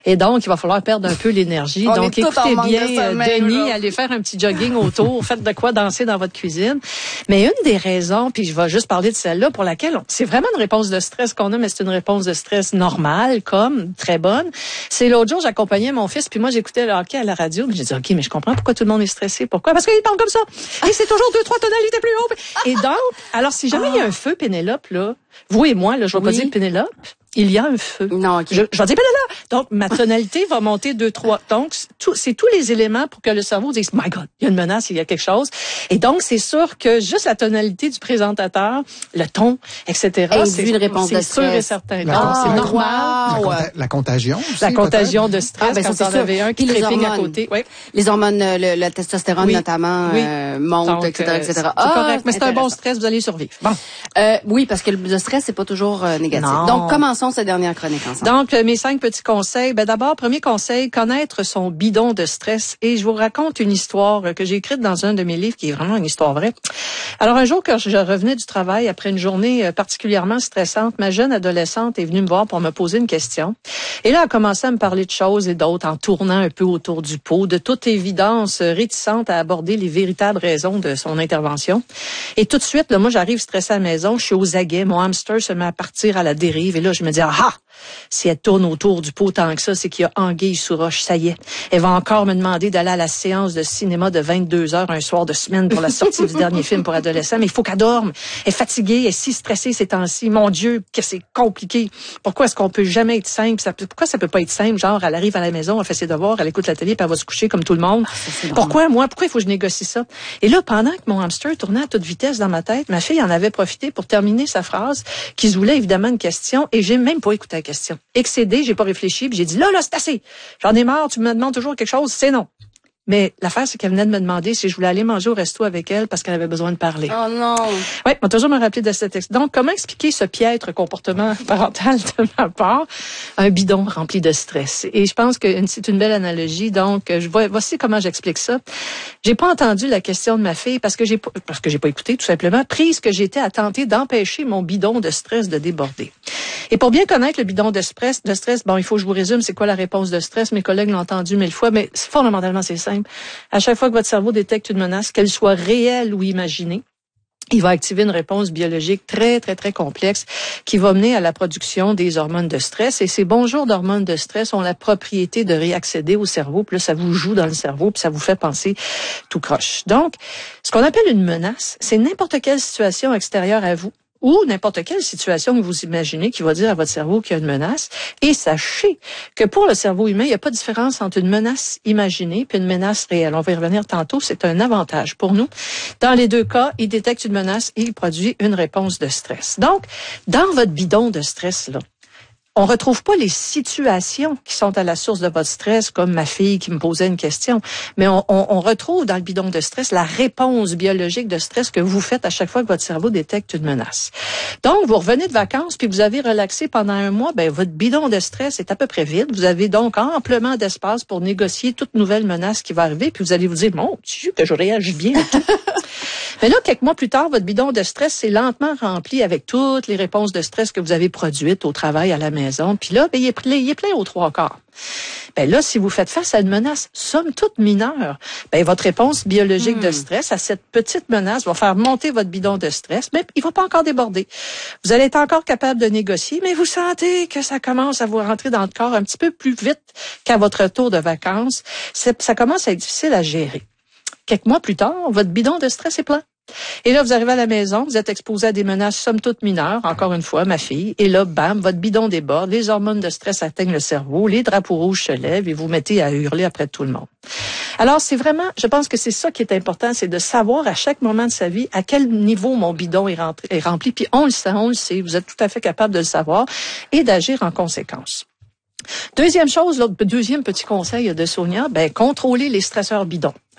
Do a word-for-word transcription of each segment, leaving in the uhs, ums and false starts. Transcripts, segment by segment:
Et donc, il va falloir perdre un peu l'énergie. On donc, est écoutez en bien, de sommeil, Denis, là. allez faire un petit jogging autour, faites de quoi danser dans votre cuisine. Mais une des raisons, puis je vais juste parler de celle-là, pour laquelle on, c'est vraiment une réponse de stress qu'on a, mais c'est une réponse de stress normale, comme, très bonne. C'est l'autre jour, j'accompagnais mon fils, puis moi, j'écoutais le hockey à la radio, puis j'ai dit, OK, mais je comprends pourquoi tout le monde est stressé. Pourquoi? Parce qu'il parle comme ça. Et c'est toujours deux, trois tonalités plus haut. Et donc, alors, si jamais il y a un feu, Pénélope, là, vous et moi, là, je vais Oui. pas dire Pénélope, il y a un feu. Non, OK. Je, je vais dire Pénélope. Donc, ma tonalité va monter deux, trois. Donc, c'est tout, c'est tous les éléments pour que le cerveau dise, my God, il y a une menace, il y a quelque chose. Et donc, c'est sûr que juste la tonalité du présentateur, le ton, et cetera. C'est une réponse c'est de sûr stress. et certain. La Donc, con- c'est la normal. La, Wow. conta- la contagion aussi, La contagion peut-être? de stress, Ah, ben, ça, quand c'est on sûr. avait un qui Puis les trépigne à hormones. côté. Oui. Les hormones, le, le testostérone Oui. notamment, Oui. euh, monte, Donc, et cetera, euh, et cetera. C'est Ah, correct, mais c'est un bon intéressant. stress, vous allez survivre. Bon. Euh, oui, parce que le stress, c'est pas toujours euh, négatif. Non. Donc, commençons cette dernière chronique ensemble. Donc, euh, mes cinq petits conseils. Ben, d'abord, premier conseil, connaître son bidon de stress. Et je vous raconte une histoire euh, que j'ai écrite dans un de mes livres, qui est vraiment une histoire vraie. Alors, un jour, quand je revenais du travail, après une journée euh, particulièrement stressante, ma jeune adolescente est venue me voir pour me poser une question. Et là, elle a commencé à me parler de choses et d'autres en tournant un peu autour du pot, de toute évidence euh, réticente à aborder les véritables raisons de son intervention. Et tout de suite, là, moi, j'arrive stressée à la maison, je suis aux aguets, mon hamster se met à partir à la dérive. Et là, je me dis, ah, ah! Si elle tourne autour du pot tant que ça, c'est qu'il y a anguille sous roche. Ça y est. Elle va encore me demander d'aller à la séance de cinéma de vingt-deux heures un soir de semaine pour la sortie du dernier film pour adolescents. Mais il faut qu'elle dorme. Elle est fatiguée. Elle est si stressée ces temps-ci. Mon Dieu, que c'est compliqué. Pourquoi est-ce qu'on peut jamais être simple? Ça peut, pourquoi ça peut pas être simple? Genre, elle arrive à la maison, elle fait ses devoirs, elle écoute la télé, puis elle va se coucher comme tout le monde. c'est Pourquoi, moi? Pourquoi il faut que je négocie ça? Et là, pendant que mon hamster tournait à toute vitesse dans ma tête, ma fille en avait profité pour terminer sa phrase, qui se voulait évidemment une question, et j'ai même pas écouté la question. Excédé, j'ai pas réfléchi, puis j'ai dit, là, là, c'est assez. J'en ai marre, tu me demandes toujours quelque chose, c'est non. Mais l'affaire, c'est qu'elle venait de me demander si je voulais aller manger au resto avec elle parce qu'elle avait besoin de parler. Oh non! Oui, on va toujours me rappeler de ce texte. Donc, comment expliquer ce piètre comportement parental de ma part? Un bidon rempli de stress. Et je pense que c'est une belle analogie. Donc, je vois, voici comment j'explique ça. J'ai pas entendu la question de ma fille parce que j'ai pas, parce que j'ai pas écouté, tout simplement, prise que j'étais à tenter d'empêcher mon bidon de stress de déborder. Et pour bien connaître le bidon de stress, de stress, bon, il faut que je vous résume c'est quoi la réponse de stress. Mes collègues l'ont entendu mille fois, mais fondamentalement, c'est simple. À chaque fois que votre cerveau détecte une menace, qu'elle soit réelle ou imaginée, il va activer une réponse biologique très, très, très complexe qui va mener à la production des hormones de stress. Et ces bonjours d'hormones de stress ont la propriété de réaccéder au cerveau. Puis là, ça vous joue dans le cerveau, puis ça vous fait penser tout croche. Donc, ce qu'on appelle une menace, c'est n'importe quelle situation extérieure à vous ou n'importe quelle situation que vous imaginez qui va dire à votre cerveau qu'il y a une menace. Et sachez que pour le cerveau humain, il n'y a pas de différence entre une menace imaginée et une menace réelle. On va y revenir tantôt, c'est un avantage pour nous. Dans les deux cas, il détecte une menace et il produit une réponse de stress. Donc, dans votre bidon de stress, là, on retrouve pas les situations qui sont à la source de votre stress, comme ma fille qui me posait une question, mais on, on, on retrouve dans le bidon de stress la réponse biologique de stress que vous faites à chaque fois que votre cerveau détecte une menace. Donc, vous revenez de vacances puis vous avez relaxé pendant un mois, ben votre bidon de stress est à peu près vide. Vous avez donc amplement d'espace pour négocier toute nouvelle menace qui va arriver, puis vous allez vous dire, mon Dieu, que je réagis bien à tout. Mais là, quelques mois plus tard, votre bidon de stress s'est lentement rempli avec toutes les réponses de stress que vous avez produites au travail, à la maison. Puis là, ben, il est plein, il est plein aux trois quarts. Ben là, si vous faites face à une menace, somme toute mineure, ben votre réponse biologique hmm. de stress à cette petite menace va faire monter votre bidon de stress, mais il va pas encore déborder. Vous allez être encore capable de négocier, mais vous sentez que ça commence à vous rentrer dans le corps un petit peu plus vite qu'à votre retour de vacances. C'est, ça commence à être difficile à gérer. Quelques mois plus tard, votre bidon de stress est plein. Et là, vous arrivez à la maison, vous êtes exposé à des menaces somme toute mineures, encore une fois, ma fille, et là, bam, votre bidon déborde, les hormones de stress atteignent le cerveau, les drapeaux rouges se lèvent et vous mettez à hurler après tout le monde. Alors, c'est vraiment, je pense que c'est ça qui est important, c'est de savoir à chaque moment de sa vie à quel niveau mon bidon est, rentré, est rempli, puis on le sait, on le sait, vous êtes tout à fait capable de le savoir et d'agir en conséquence. Deuxième chose, l'autre, deuxième petit conseil de Sonia, ben, contrôler les stresseurs bidons.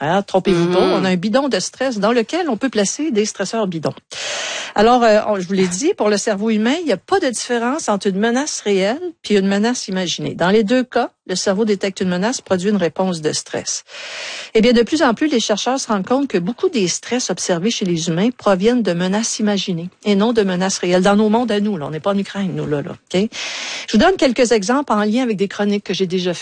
Hein, trompez-vous Mmh. pas, on a un bidon de stress dans lequel on peut placer des stresseurs bidons. Alors, euh, je vous l'ai dit, pour le cerveau humain, il n'y a pas de différence entre une menace réelle puis une menace imaginée. Dans les deux cas, le cerveau détecte une menace, produit une réponse de stress. Eh bien, de plus en plus, les chercheurs se rendent compte que beaucoup des stress observés chez les humains proviennent de menaces imaginées et non de menaces réelles. Dans nos mondes à nous, là, on n'est pas en Ukraine, nous, là, là. Okay? Je vous donne quelques exemples en lien avec des chroniques que j'ai déjà faites.